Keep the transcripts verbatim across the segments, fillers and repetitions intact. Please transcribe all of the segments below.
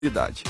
idade.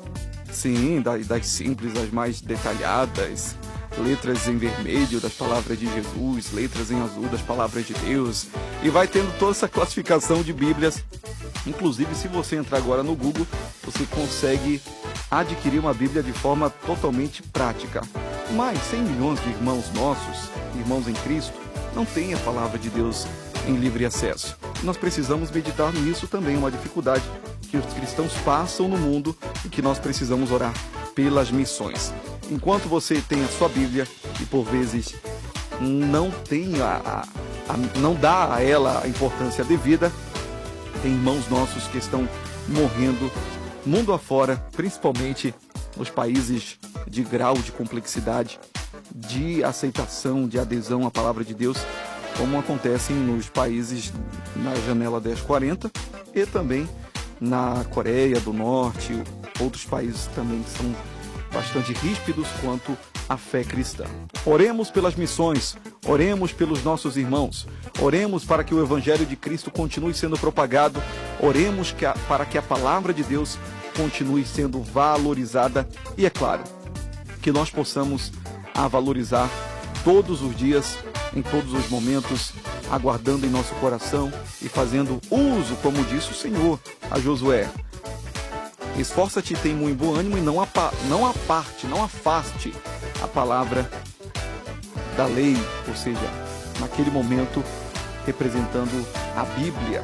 Sim, das, das simples, as mais detalhadas, letras em vermelho das palavras de Jesus, letras em azul das palavras de Deus, e vai tendo toda essa classificação de Bíblias. Inclusive, se você entrar agora no Google, você consegue adquirir uma Bíblia de forma totalmente prática. Mas cem milhões de irmãos nossos, irmãos em Cristo, não têm a palavra de Deus em livre acesso. Nós precisamos meditar nisso também, uma dificuldade que os cristãos passam no mundo e que nós precisamos orar pelas missões. Enquanto você tem a sua Bíblia e por vezes não tem a, a, a, não dá a ela a importância devida, tem irmãos nossos que estão morrendo mundo afora, principalmente nos países de grau de complexidade, de aceitação, de adesão à palavra de Deus, como acontecem nos países na janela dez quarenta e também na Coreia do Norte, outros países também que são bastante ríspidos quanto à fé cristã. Oremos pelas missões, oremos pelos nossos irmãos, oremos para que o Evangelho de Cristo continue sendo propagado, oremos que a, para que a palavra de Deus continue sendo valorizada e, é claro, que nós possamos a valorizar todos os dias, em todos os momentos, aguardando em nosso coração e fazendo uso, como disse o Senhor a Josué. Esforça-te e tem muito bom ânimo e não, apa, não aparte, não afaste a palavra da lei, ou seja, naquele momento representando a Bíblia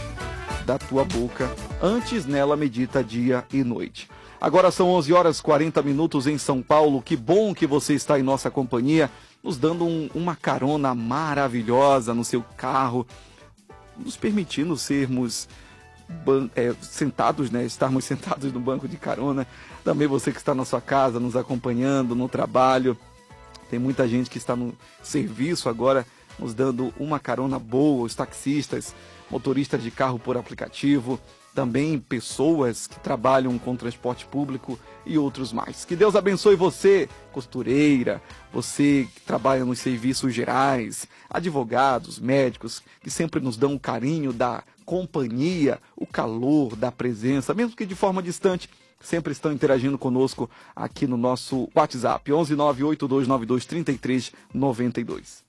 da tua boca, antes nela medita dia e noite. Agora são onze horas e quarenta minutos em São Paulo. Que bom que você está em nossa companhia, nos dando um, uma carona maravilhosa no seu carro, nos permitindo sermos ban- é, sentados, né? Estarmos sentados no banco de carona. Também você que está na sua casa, nos acompanhando no trabalho. Tem muita gente que está no serviço agora, nos dando uma carona boa, os taxistas, motoristas de carro por aplicativo, também pessoas que trabalham com transporte público e outros mais. Que Deus abençoe você, costureira, você que trabalha nos serviços gerais, advogados, médicos, que sempre nos dão o carinho da companhia, o calor da presença, mesmo que de forma distante, sempre estão interagindo conosco aqui no nosso WhatsApp, onze nove oito dois nove dois três três nove dois.